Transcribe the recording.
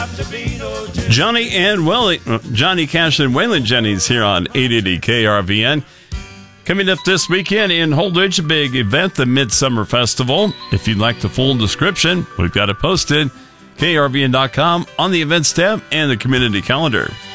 Johnny Cash and Waylon Jennings here on 880 KRVN. Coming up this weekend in Holdridge, a big event, the Midsummer Festival. If you'd like the full description, we've got it posted, krvn.com, on the events tab and the community calendar.